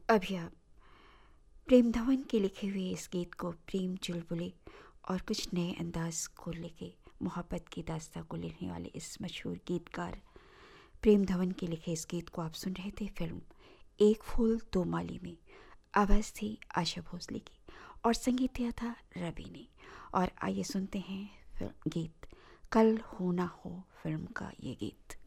अभी आप प्रेम धवन के लिखे हुए इस गीत को प्रेम चुलबुले और कुछ नए अंदाज को लेके मोहब्बत की दास्तां को लिखने वाले इस मशहूर गीतकार प्रेम धवन के लिखे इस गीत को आप सुन रहे थे फिल्म एक फूल दो माली में। आवाज़ थी आशा भोसले की और संगीत दिया था रवि ने। और आइए सुनते हैं गीत कल हो ना हो फिल्म का ये गीत।